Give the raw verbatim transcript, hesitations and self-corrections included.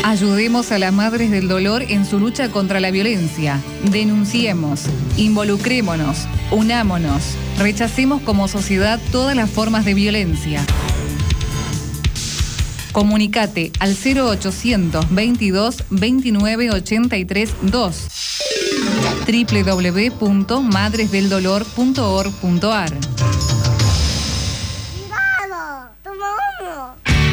Ayudemos a las madres del dolor en su lucha contra la violencia. Denunciemos, involucrémonos, unámonos, rechacemos como sociedad todas las formas de violencia. Comunicate al cero ochocientos veintidós veintinueve ochenta y tres dos doble u doble u doble u punto madres del dolor punto org punto ar.